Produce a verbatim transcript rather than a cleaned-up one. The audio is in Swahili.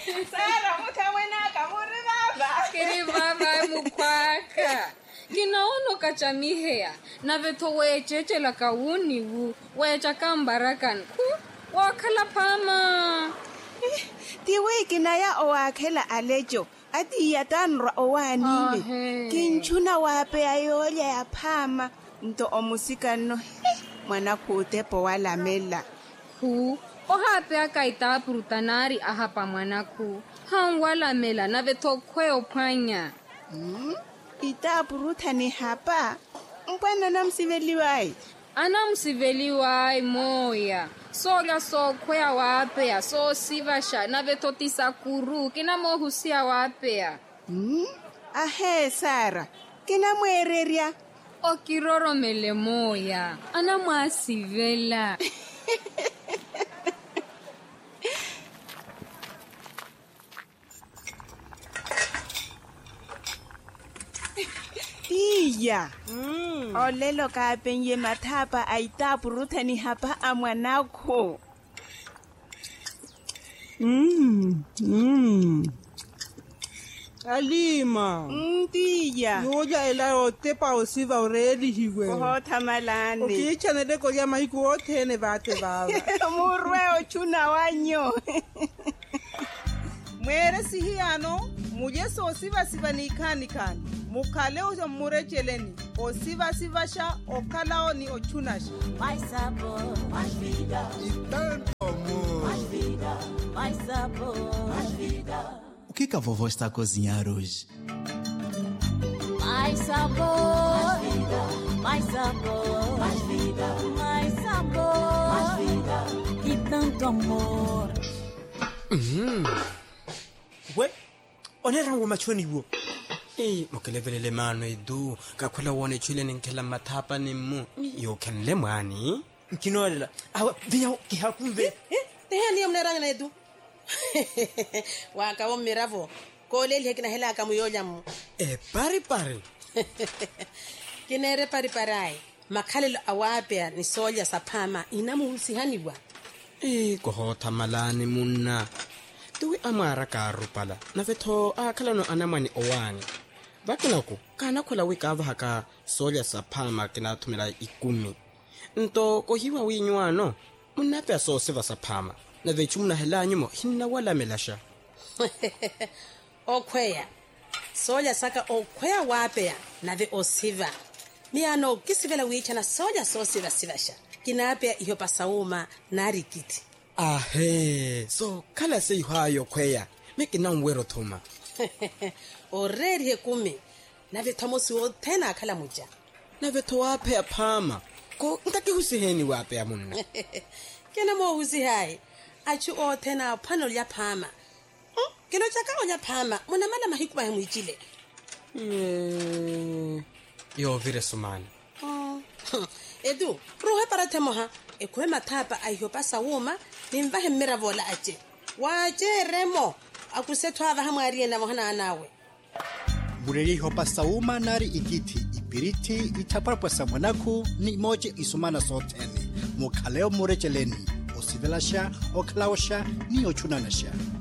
Sara mutawena kamuri baba. Kiri baba mukwaka. Kinaono kachamihea na veto wecheche la kauni wu wecha kambarakan ku wakala pama. Tiwe kinaya owakhela alejo ati yatanra owani kinchuna wape ayoya ya phama nto omusikano mwana kutepo wala mela ku ohape akaita prutanari ahapa mwana ku hangwala mela na veto kwe opanya. Hmm? Ita purutani hapa mpana namsiveliwai anamsiveliwai moya soga so kwea wapea so sivasha na vetotisa kuru kina mohusia wapea. Hmm? Ahe Sara kina mwereria okiroro mele moya anamwasivela. Iya. Mm. Olelo ka penye matapa aita purutani hapa amwanako. Mm. Mm. Alima. Ndiya. Yoja ela tepa osiva already hiwe. Oho tamalane. Okicha nede kolia mahiku wote ne bate baba. Murwe ochuna wanyo. Mwere sihiano muje so osiva siva ni kani kani. Mukale o mure cheleni osiva sivasha okalao ni ochunasha. My sabor, my vida. My vida, my sabor, my vida. O que que a vovó está a cozinhar hoje? My sabor, my vida, my sabor, my vida, my sabor, my vida. E tanto amor. Mhm. We, onera ngoma choni wo. Eh, mokelevele le mano edu, kakwela wone chile ninkela matapa ni mu. Yo kenle mwani. Nkinolela. Awa, vinya kihakumbe. Eh, teha ni omneranga na edu. Waka omiravo. Kole le kina hela kamuyonya mu. Eh, pari pari. Kinere pari parai. Makhalelo awapea ni soja sapama inamu usihaniwa. Eh, kohota malani munna. Tuwi amara karupala. Na veto akalano anamani owani. Bakinako kana khola wikava haka soja sapama kina tumela ikumi. Nto kohiwa winywano munape so seva sapama. Na vechumna helanyimo hinna wala melasha. Okweya. Soja saka okweya wapea na ve osiva. Miano kisivela wicha na soja so siva sivasha. Kinapea iyo pasauma nari kiti. Ahe, so kala se yuhayo kweya. Meki na mwero tuma. Already he kumi. Na ve tamosi wo tena kala muja. Na ve to wapea pama. Ko ntaki husiheni wapea munna. Kena mo husi hai. Achu o tena panol ya pama. Hmm? Kino chaka o ya pama. Muna mala mahikuba he mwijile. Mm. Yo vire sumani. Oh. Edu, ruhe para temoha. Ekwe matapa ayopa sawuma. Nimbahe miravola ache. Wache remo. Akusetu hava hamu arienda mohana anawe. Mureri hopa sauma nari ikiti ipiriti itaparpa samwanaku ni moje isumana soteni. Mukaleo murecheleni. Osivelasha, oklaosha, ni ochunanasha.